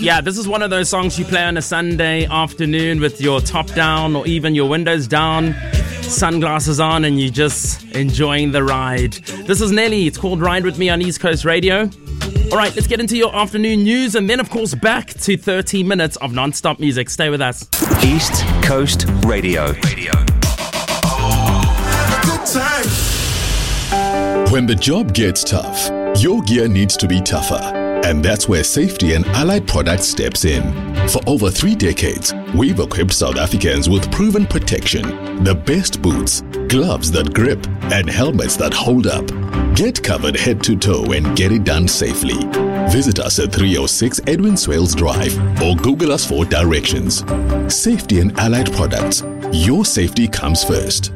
Yeah, this is one of those songs you play on a Sunday afternoon with your top down or even your windows down, sunglasses on, and you're just enjoying the ride. This is Nelly. It's called Ride With Me on East Coast Radio. All right, let's get into your afternoon news and then, of course, back to 30 minutes of non-stop music. Stay with us. East Coast Radio. When the job gets tough, your gear needs to be tougher. And that's where Safety and Allied Products steps in. For over 3 decades, we've equipped South Africans with proven protection, the best boots, gloves that grip, and helmets that hold up. Get covered head to toe and get it done safely. Visit us at 306 Edwin Swales Drive or Google us for directions. Safety and Allied Products. Your safety comes first.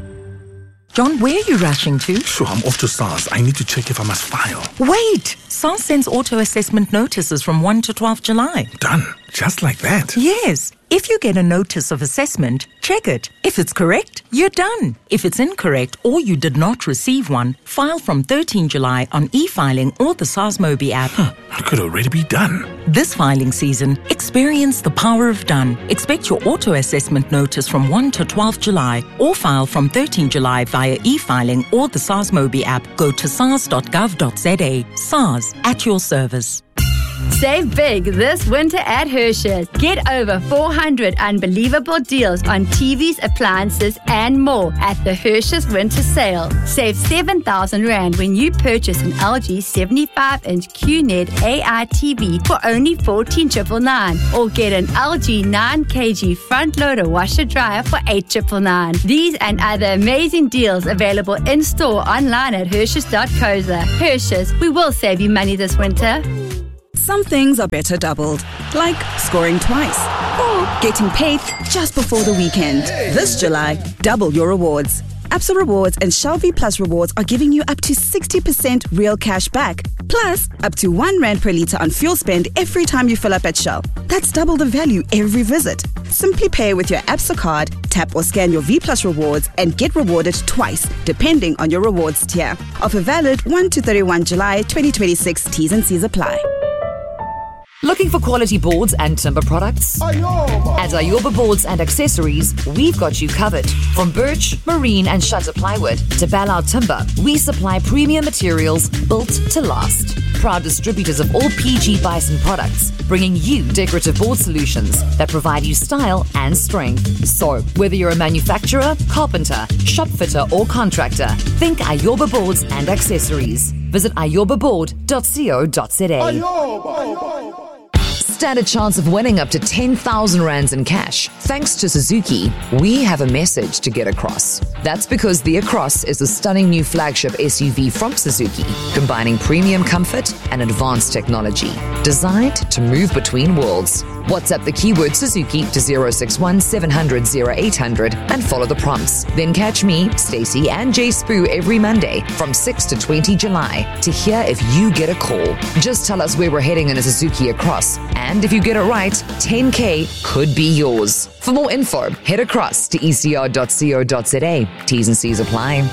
John, where are you rushing to? Sure, I'm off to SARS. I need to check if I must file. Wait! SARS sends auto-assessment notices from 1 to 12 July. Done. Just like that? Yes. If you get a notice of assessment, check it. If it's correct, you're done. If it's incorrect or you did not receive one, file from 13 July on e-filing or the SARS Mobi app. I could already be done. This filing season, experience the power of done. Expect your auto-assessment notice from 1 to 12 July or file from 13 July via e-filing or the SARS Mobi app. Go to sars.gov.za. SARS, at your service. Save big this winter at Hershey's. Get over 400 unbelievable deals on TVs, appliances, and more at the Hershey's Winter Sale. Save 7,000 Rand when you purchase an LG 75-inch QNED AI TV for only 14,999, or get an LG 9kg front-loader washer-dryer for 8,999. These and other amazing deals available in-store, online at Hershey's.co.za. Hershey's, we will save you money this winter. Some things are better doubled, like scoring twice or getting paid just before the weekend. This July, double your rewards. Absa Rewards and Shell V Plus Rewards are giving you up to 60% real cash back, plus up to 1 Rand per litre on fuel spend every time you fill up at Shell. That's double the value every visit. Simply pay with your Absa card, tap or scan your V Plus Rewards and get rewarded twice, depending on your rewards tier. Offer valid 1 to 31 July 2026. T's and C's apply. Looking for quality boards and timber products? At Ayoba Boards and Accessories, we've got you covered. From birch, marine and shutter plywood to Ballout Timber, we supply premium materials built to last. Proud distributors of all PG Bison products, bringing you decorative board solutions that provide you style and strength. So, whether you're a manufacturer, carpenter, shop fitter or contractor, think Ayoba Boards and Accessories. Visit ayobaboard.co.za. Stand a chance of winning up to 10,000 Rands in cash. Thanks to Suzuki, we have a message to get across. That's because the Across is a stunning new flagship SUV from Suzuki, combining premium comfort and advanced technology, designed to move between worlds. WhatsApp the keyword Suzuki to 061 700 0800 and follow the prompts. Then catch me, Stacey and Jay Spoo every Monday from 6 to 20 July to hear if you get a call. Just tell us where we're heading in a Suzuki Across, and if you get it right, 10K could be yours. For more info, head across to ecr.co.za. T's and C's apply.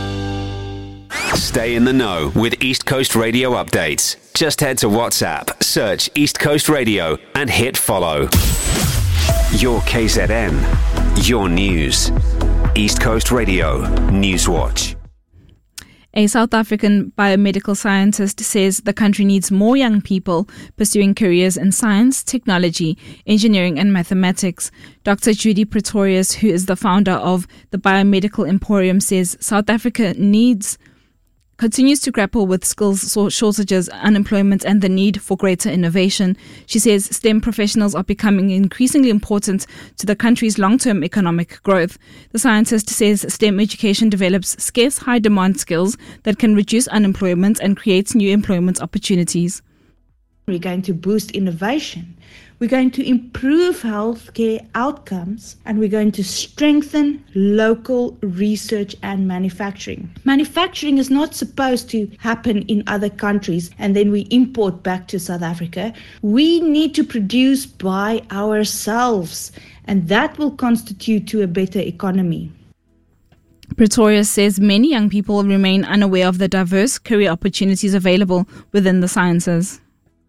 Stay in the know with East Coast Radio updates. Just head to WhatsApp, search East Coast Radio and hit follow. Your KZN, your news. East Coast Radio Newswatch. A South African biomedical scientist says the country needs more young people pursuing careers in science, technology, engineering and mathematics. Dr. Judy Pretorius, who is the founder of the Biomedical Emporium, says South Africa continues to grapple with skills shortages, unemployment and the need for greater innovation. She says STEM professionals are becoming increasingly important to the country's long-term economic growth. The scientist says STEM education develops scarce high-demand skills that can reduce unemployment and create new employment opportunities. We're going to boost innovation. We're going to improve healthcare outcomes, and we're going to strengthen local research and manufacturing. Manufacturing is not supposed to happen in other countries and then we import back to South Africa. We need to produce by ourselves, and that will constitute to a better economy. Pretorius says many young people remain unaware of the diverse career opportunities available within the sciences.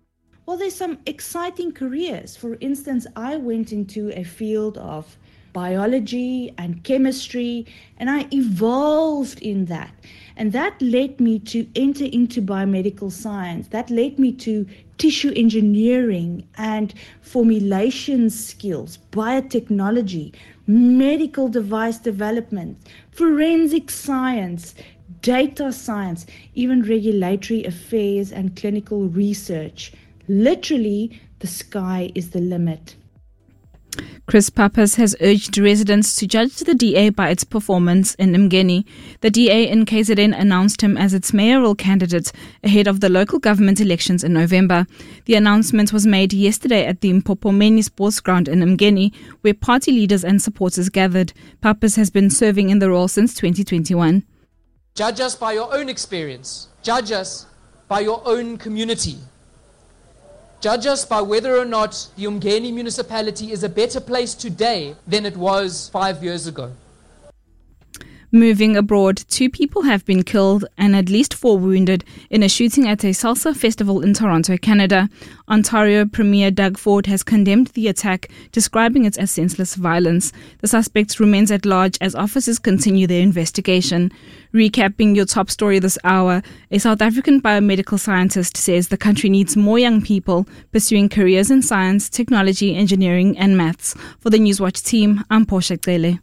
Well, there's some exciting careers. For instance, I went into a field of biology and chemistry, and I evolved in that. And that led me to enter into biomedical science. That led me to tissue engineering and formulation skills, biotechnology, medical device development, forensic science, data science, even regulatory affairs and clinical research. Literally, the sky is the limit. Chris Pappas has urged residents to judge the DA by its performance in Mgeni. The DA in KZN announced him as its mayoral candidate ahead of the local government elections in November. The announcement was made yesterday at the Mpopomeni Sports Ground in Mgeni, where party leaders and supporters gathered. Pappas has been serving in the role since 2021. Judge us by your own experience. Judge us by your own community. Judge us by whether or not the Umgeni municipality is a better place today than it was 5 years ago. Moving abroad, 2 people have been killed and at least 4 wounded in a shooting at a salsa festival in Toronto, Canada. Ontario Premier Doug Ford has condemned the attack, describing it as senseless violence. The suspect remains at large as officers continue their investigation. Recapping your top story this hour, a South African biomedical scientist says the country needs more young people pursuing careers in science, technology, engineering and maths. For the Newswatch team, I'm Portia Cele.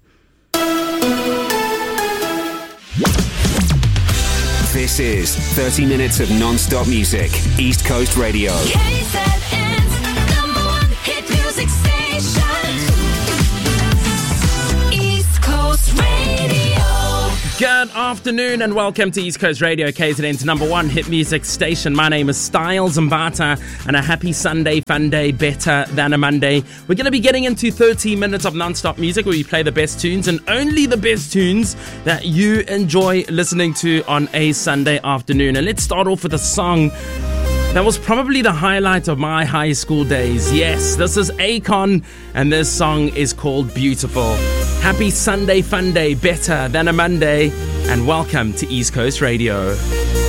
This is 30 minutes of non-stop music. East Coast Radio. KZN's #1 hit music station. East Coast Radio. Good afternoon and welcome to East Coast Radio, KZN's #1 hit music station. My name is Styles Mbata and a happy Sunday fun day, better than a Monday. We're going to be getting into 30 minutes of non-stop music where we play the best tunes and only the best tunes that you enjoy listening to on a Sunday afternoon. And let's start off with a song that was probably the highlight of my high school days. Yes, this is Akon and this song is called Beautiful. Happy Sunday fun day, better than a Monday, and welcome to East Coast Radio.